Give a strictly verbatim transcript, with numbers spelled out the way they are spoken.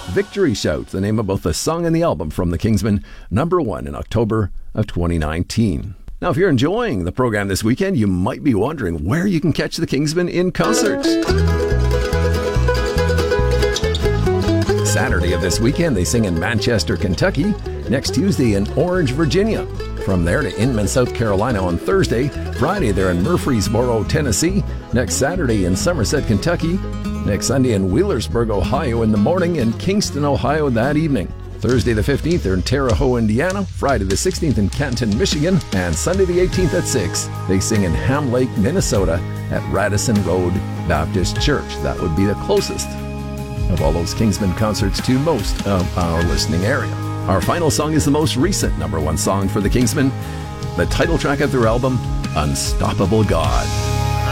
Victory Shout, the name of both the song and the album from the Kingsmen, number one in October of twenty nineteen. Now, if you're enjoying the program this weekend, you might be wondering where you can catch the Kingsmen in concert. Saturday of this weekend, they sing in Manchester, Kentucky. Next Tuesday in Orange, Virginia. From there to Inman, South Carolina on Thursday. Friday, they're in Murfreesboro, Tennessee. Next Saturday in Somerset, Kentucky. Next Sunday in Wheelersburg, Ohio in the morning, and Kingston, Ohio that evening. Thursday the fifteenth, they're in Terre Haute, Indiana. Friday the sixteenth in Canton, Michigan. And Sunday the eighteenth at six, they sing in Ham Lake, Minnesota at Radisson Road Baptist Church. That would be the closest of all those Kingsmen concerts to most of our listening area. Our final song is the most recent number one song for the Kingsmen, the title track of their album, Unstoppable God.